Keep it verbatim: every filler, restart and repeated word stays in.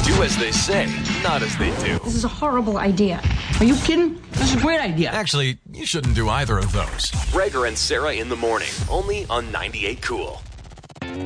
Do as they say, not as they do. This is a horrible idea. Are you kidding? This is a great idea. Actually, you shouldn't do either of those. Gregor and Sarah in the morning, only on ninety-eight Cool.